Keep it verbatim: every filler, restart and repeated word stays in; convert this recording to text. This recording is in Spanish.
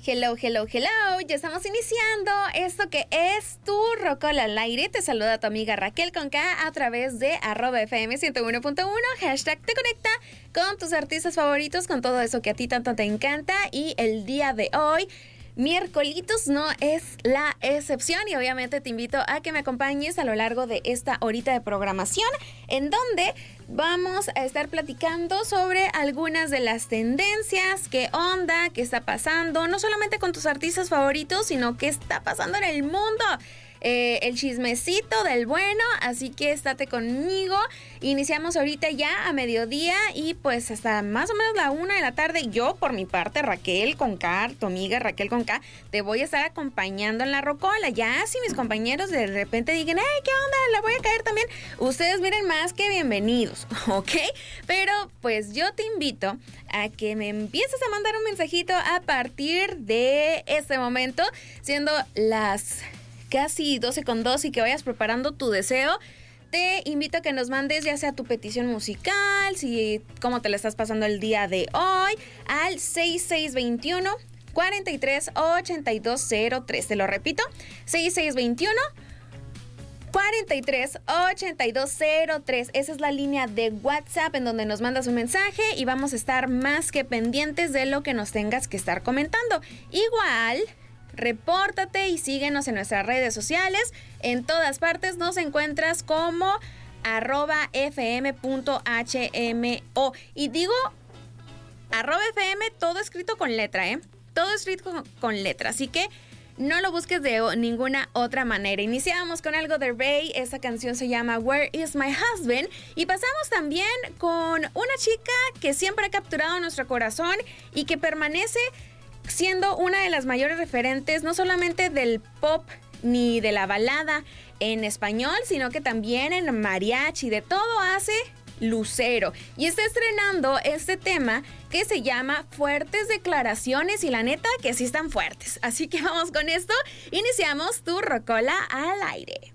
Hello, hello, hello. Ya estamos iniciando esto que es tu Rocola al aire. Te saluda tu amiga Raquel con K a través de arroba F M ciento uno punto uno. Hashtag te conecta con tus artistas favoritos, con todo eso que a ti tanto te encanta. Y el día de hoy, miércolitos, no es la excepción. Y obviamente te invito a que me acompañes a lo largo de esta horita de programación, en donde vamos a estar platicando sobre algunas de las tendencias, qué onda, qué está pasando, no solamente con tus artistas favoritos, sino qué está pasando en el mundo. Eh, el chismecito del bueno, así que estate conmigo. Iniciamos ahorita ya a mediodía y pues hasta más o menos la una de la tarde. Yo, por mi parte, Raquel con K, tu amiga Raquel con K, te voy a estar acompañando en la Rocola. Ya si mis compañeros de repente digan, ¡ay, qué onda! La voy a caer también. Ustedes miren, más que bienvenidos, ¿ok? Pero pues yo te invito a que me empieces a mandar un mensajito a partir de este momento, siendo las casi doce con dos, y que vayas preparando tu deseo. Te invito a que nos mandes ya sea tu petición musical, si cómo te la estás pasando el día de hoy, al seis seis dos uno, cuatro tres, ocho dos cero tres. Te lo repito, seis seis dos uno, cuatro tres, ocho dos cero tres. Esa es la línea de WhatsApp en donde nos mandas un mensaje y vamos a estar más que pendientes de lo que nos tengas que estar comentando. Igual, repórtate y síguenos en nuestras redes sociales. En todas partes nos encuentras como arroba fm.hmo. Y digo arroba fm todo escrito con letra, ¿eh? Todo escrito con, con letra. Así que no lo busques de ninguna otra manera. Iniciamos con algo de Rey. Esa canción se llama Where is my husband? Y pasamos también con una chica que siempre ha capturado nuestro corazón y que permanece siendo una de las mayores referentes, no solamente del pop ni de la balada en español, sino que también en mariachi. De todo hace Lucero. Y está estrenando este tema que se llama Fuertes Declaraciones, y la neta que sí están fuertes. Así que vamos con esto. Iniciamos tu Rocola al aire.